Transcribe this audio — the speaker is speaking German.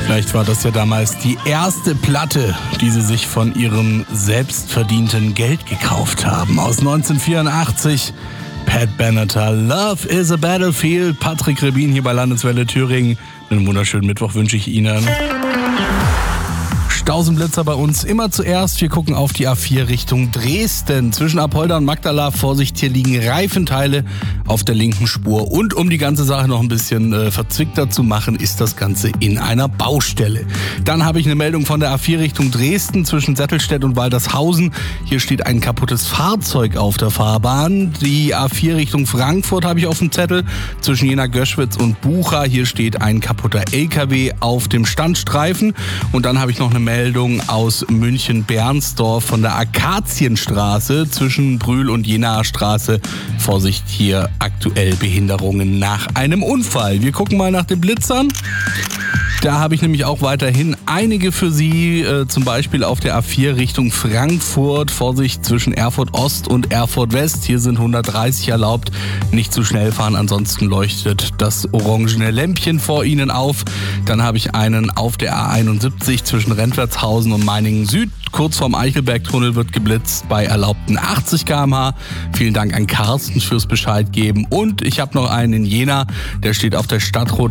Vielleicht war das ja damals die erste Platte, die sie sich von ihrem selbstverdienten Geld gekauft haben. Aus 1984, Pat Benatar, Love is a Battlefield. Patrick Rebin hier bei Landeswelle Thüringen. Einen wunderschönen Mittwoch wünsche ich Ihnen. Stausenblitzer bei uns immer zuerst. Wir gucken auf die A4 Richtung Dresden. Zwischen Apolda und Magdala, Vorsicht, hier liegen Reifenteile auf der linken Spur. Und um die ganze Sache noch ein bisschen verzwickter zu machen, ist das Ganze in einer Baustelle. Dann habe ich eine Meldung von der A4 Richtung Dresden zwischen Settelstedt und Waltershausen. Hier steht ein kaputtes Fahrzeug auf der Fahrbahn. Die A4 Richtung Frankfurt habe ich auf dem Zettel. Zwischen Jena-Göschwitz und Bucha. Hier steht ein kaputter LKW auf dem Standstreifen. Und dann habe ich noch eine Meldung aus München-Bernsdorf von der Akazienstraße zwischen Brühl und Jenaer Straße. Vorsicht, hier aktuell Behinderungen nach einem Unfall. Wir gucken mal nach den Blitzern. Da habe ich nämlich auch weiterhin einige für Sie, zum Beispiel auf der A4 Richtung Frankfurt. Vorsicht zwischen Erfurt Ost und Erfurt West. Hier sind 130 erlaubt. Nicht zu schnell fahren, ansonsten leuchtet das orangene Lämpchen vor Ihnen auf. Dann habe ich einen auf der A71 zwischen Rentwertshausen und Meiningen Süd. Kurz vorm Eichelbergtunnel wird geblitzt bei erlaubten 80 km/h. Vielen Dank an Carsten fürs Bescheid geben. Und ich habe noch einen in Jena, der steht auf der Stadtrot